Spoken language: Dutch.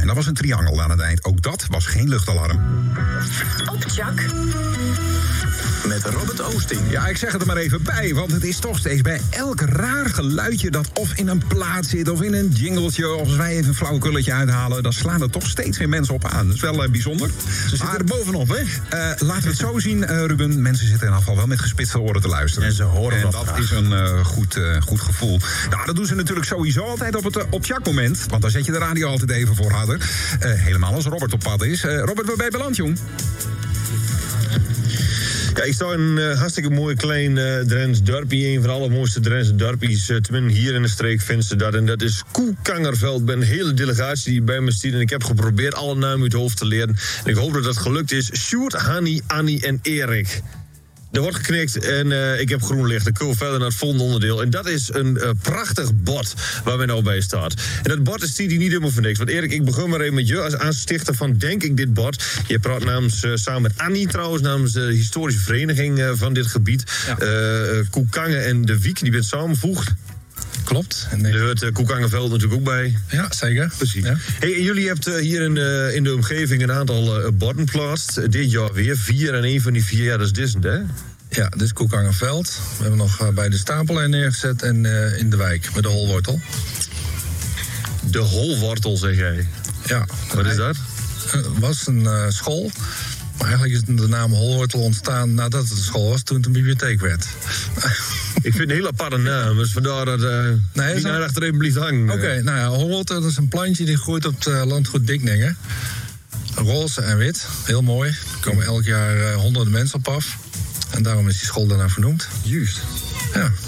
dat was een triangel aan het eind. Ook dat was geen luchtalarm. Opchak. Met Robert Oosting. Ja, ik zeg het er maar even bij, want het is toch steeds bij elk raar geluidje dat of in een plaat zit of in een jingletje, of als wij even een flauw kulletje uithalen, dan slaan er toch steeds weer mensen op aan. Dat is wel bijzonder. Ze zitten er bovenop, hè? Laten we het zo zien, Ruben. Mensen zitten in afval wel met gespitste oren te luisteren. En ze horen en dat dat graag. is een goed gevoel. Nou, dat doen ze natuurlijk sowieso altijd op het opjack-moment. Want daar zet je de radio altijd even voor harder. Helemaal als Robert op pad is. Robert, waar ben je beland, jong? Ja, ik sta in een hartstikke mooi klein Drents dorpje. Een van de allermooiste Drentse dorpjes. Tenminste, hier in de streek vinden ze dat. En dat is Koekangerveld. Ik ben een hele delegatie die bij me stiet. En ik heb geprobeerd alle namen uit het hoofd te leren. En ik hoop dat dat gelukt is. Sjoerd, Hanni, Annie en Erik. Er wordt geknikt en ik heb groen licht. Dan kunnen we verder naar het volgende onderdeel. En dat is een prachtig bord waar wij nou bij staat. En dat bord is die niet helemaal voor niks. Want Erik, ik begin maar even met je als aanstichter van Denk ik dit bord. Je praat namens, samen met Annie trouwens, namens de historische vereniging van dit gebied. Ja. Koekangen en de Wiek, die bent samengevoegd. Klopt. En er hoort Koekangerveld natuurlijk ook bij. Ja, zeker. Precies. Ja. Hey, en jullie hebben hier in de omgeving een aantal borden geplaatst. Dit jaar weer 4 en een van die 4 jaar, dat is Disney, hè? Ja, dit is Koekangerveld. We hebben nog bij de Stapelijn neergezet en in de wijk met de holwortel. De holwortel, zeg jij? Ja. Wat is dat? Het was een school. Maar eigenlijk is de naam holwortel ontstaan nadat het een school was, toen het een bibliotheek werd. Ik vind het een hele aparte naam, dus vandaar dat die naar achterin blijft hangen. Oké, nou ja, holwortel, dat is een plantje die groeit op het landgoed Dikningen. Roze en wit, heel mooi. Er komen elk jaar honderden mensen op af. En daarom is die school daarna vernoemd. Juist. Ja.